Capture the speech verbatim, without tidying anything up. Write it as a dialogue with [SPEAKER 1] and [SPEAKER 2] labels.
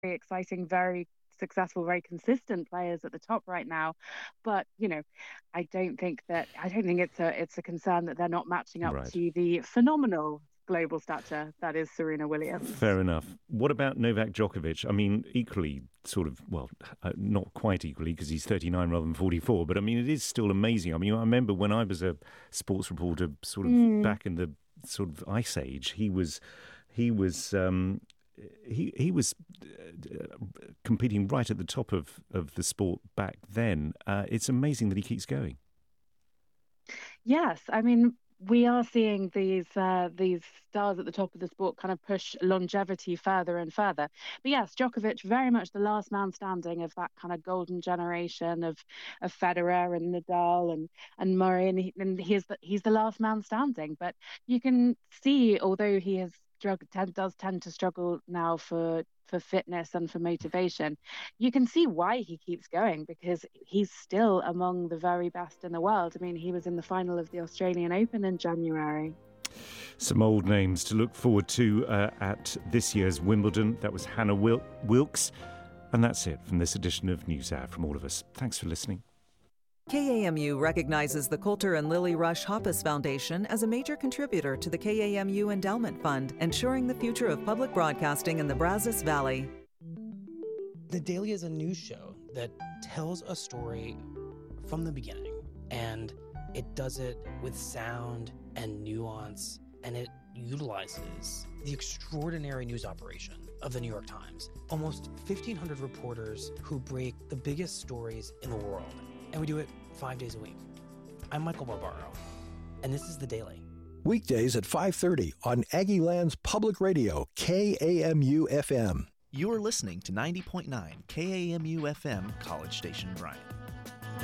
[SPEAKER 1] exciting, very successful, very consistent players at the top right now. But, you know, I don't think that I don't think it's a it's a concern that they're not matching up
[SPEAKER 2] Right.
[SPEAKER 1] to the phenomenal global stature that is Serena Williams.
[SPEAKER 2] Fair enough. What about Novak Djokovic? I mean, equally sort of, well, uh, not quite equally because he's thirty-nine rather than forty-four, but I mean, it is still amazing. I mean, I remember when I was a sports reporter sort of
[SPEAKER 1] Mm.
[SPEAKER 2] back in the sort of ice age, he was, he was, um, he he was uh, competing right at the top of, of the sport back then. Uh, it's amazing that he keeps going.
[SPEAKER 1] Yes, I mean, we are seeing these uh, these stars at the top of the sport kind of push longevity further and further. But yes, Djokovic, very much the last man standing of that kind of golden generation of of Federer and Nadal and and Murray, and, he, and he's the, he's the last man standing. But you can see, although he has strugg- tend, does tend to struggle now for for fitness and for motivation, you can see why he keeps going, because he's still among the very best in the world. I mean, he was in the final of the Australian Open in January.
[SPEAKER 2] Some old names to look forward to uh, at this year's Wimbledon. That was Hannah Wil- Wilkes. And that's it from this edition of NewsHour from all of us. Thanks for listening.
[SPEAKER 3] K A M U recognizes the Coulter and Lily Rush Hoppus Foundation as a major contributor to the K A M U Endowment Fund, ensuring the future of public broadcasting in the Brazos Valley.
[SPEAKER 4] The Daily is a news show that tells a story from the beginning, and it does it with sound and nuance, and it utilizes the extraordinary news operation of the New York Times. Almost fifteen hundred reporters who break the biggest stories in the world, and we do it five days a week. I'm Michael Barbaro, and this is The Daily.
[SPEAKER 5] Weekdays at five thirty on Aggieland's Public Radio, K A M U F M.
[SPEAKER 6] You're listening to ninety point nine K A M U F M, College Station, Bryan.